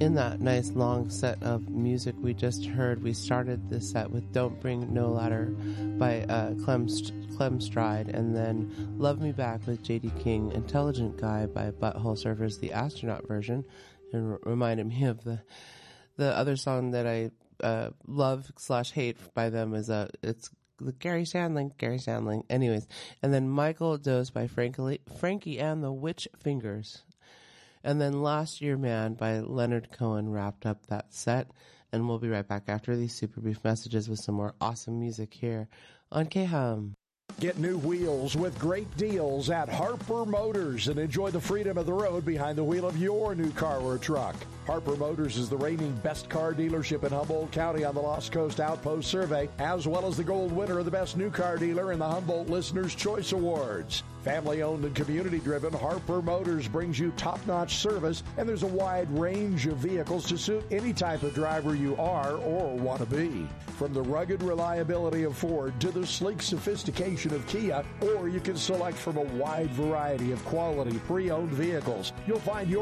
In that nice long set of music we just heard, we started this set with Don't Bring No Ladder by Clem Stride, and then Love Me Back with J.D. King, Intelligent Guy by Butthole Surfers, the astronaut version. It reminded me of the other song that I love/hate by them is it's Gary Sandling. Anyways, and then Michael Dose by Frankie and the Witch Fingers. And then Last Year Man by Leonard Cohen wrapped up that set. And we'll be right back after these super brief messages with some more awesome music here on K-Hum. Get new wheels with great deals at Harper Motors and enjoy the freedom of the road behind the wheel of your new car or truck. Harper Motors is the reigning best car dealership in Humboldt County on the Lost Coast Outpost Survey, as well as the gold winner of the best new car dealer in the Humboldt Listener's Choice Awards. Family-owned and community-driven, Harper Motors brings you top-notch service, and there's a wide range of vehicles to suit any type of driver you are or want to be. From the rugged reliability of Ford to the sleek sophistication of Kia, or you can select from a wide variety of quality pre-owned vehicles. You'll find your